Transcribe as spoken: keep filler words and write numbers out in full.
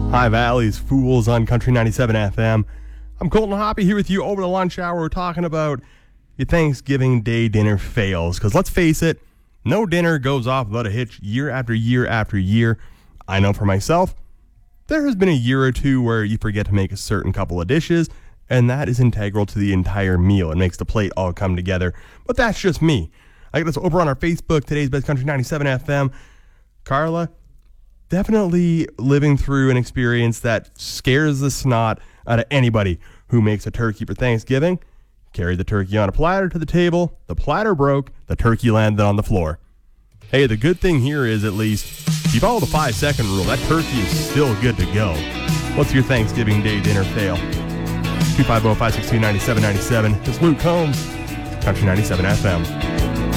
High Valley's Fools on Country ninety-seven F M. I'm Colton Hoppy here with you over the lunch hour. We're talking about your Thanksgiving Day dinner fails. Because let's face it, no dinner goes off without a hitch year after year after year. I know for myself, there has been a year or two where you forget to make a certain couple of dishes, and that is integral to the entire meal. It makes the plate all come together. But that's just me. I got this over on our Facebook, Today's Best Country ninety-seven F M. Carla, definitely living through an experience that scares the snot out of anybody who makes a turkey for Thanksgiving. Carried the turkey on a platter to the table. The platter broke. The turkey landed on the floor. Hey, the good thing here is, at least, if you follow the five-second rule, that turkey is still good to go. What's your Thanksgiving Day dinner fail? two five zero, five six two, nine seven nine seven. It's Luke Combs, Country ninety-seven F M.